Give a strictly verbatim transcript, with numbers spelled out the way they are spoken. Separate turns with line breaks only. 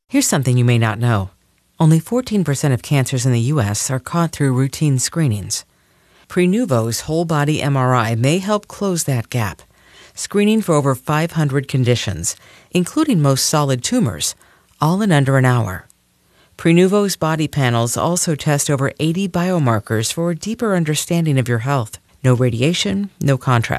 Here's something you may not know. Only fourteen percent of cancers in the U S are caught through routine screenings. Prenuvo's whole-body M R I may help close that gap, screening for over five hundred conditions, including most solid tumors, all in under an hour. Prenuvo's body panels also test over eighty biomarkers for a deeper understanding of your health. No radiation, no contrast.